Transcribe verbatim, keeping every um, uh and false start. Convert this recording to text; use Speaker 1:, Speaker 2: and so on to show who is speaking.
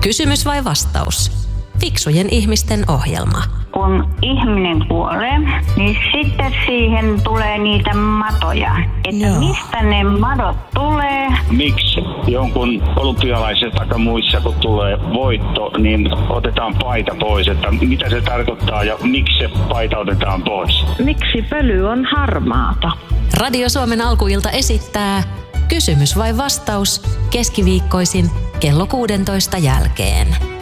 Speaker 1: Kysymys vai vastaus? Fiksujen ihmisten ohjelma.
Speaker 2: Kun ihminen kuolee, niin sitten siihen tulee niitä matoja. Että
Speaker 3: Joo.
Speaker 2: mistä ne madot tulee?
Speaker 4: Miksi jonkun olympialaisessa tai muissa, kun tulee voitto, niin otetaan paita pois? Että mitä se tarkoittaa ja miksi se paita otetaan pois?
Speaker 2: Miksi pöly on harmaata?
Speaker 1: Radio Suomen alkuilta esittää Kysymys vai vastaus keskiviikkoisin kello kuusitoista jälkeen.